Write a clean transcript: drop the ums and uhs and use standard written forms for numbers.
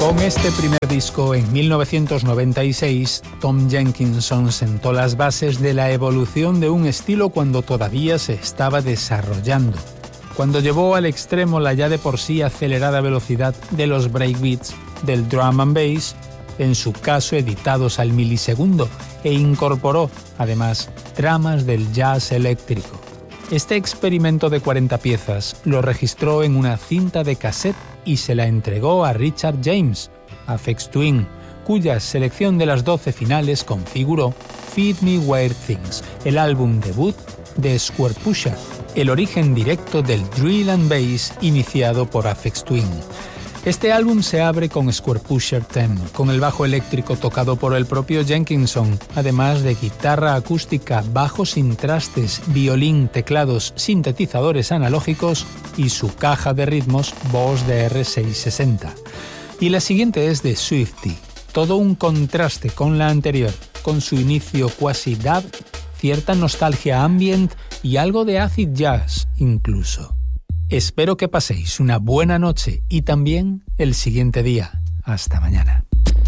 Con este primer disco, en 1996, Tom Jenkinson sentó las bases de la evolución de un estilo cuando todavía se estaba desarrollando, cuando llevó al extremo la ya de por sí acelerada velocidad de los breakbeats del drum and bass, en su caso editados al milisegundo, e incorporó, además, tramas del jazz eléctrico. Este experimento de 40 piezas lo registró en una cinta de cassette y se la entregó a Richard James, Aphex Twin, cuya selección de las 12 finales configuró Feed Me Weird Things, el álbum debut de Squarepusher, el origen directo del drill and bass iniciado por Aphex Twin. Este álbum se abre con Squarepusher 10, con el bajo eléctrico tocado por el propio Jenkinson, además de guitarra acústica, bajo sin trastes, violín, teclados, sintetizadores analógicos y su caja de ritmos Boss DR660. Y la siguiente es de Swiftie, todo un contraste con la anterior, con su inicio quasi dub, cierta nostalgia ambient y algo de acid jazz incluso. Espero que paséis una buena noche y también el siguiente día. Hasta mañana.